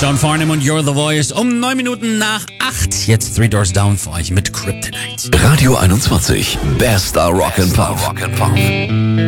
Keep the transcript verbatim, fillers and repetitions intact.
John Farnham und You're the Voice um neun Minuten nach acht. Jetzt Three Doors Down für euch mit Kryptonite. Radio einundzwanzig, bester Rock'n'Pop.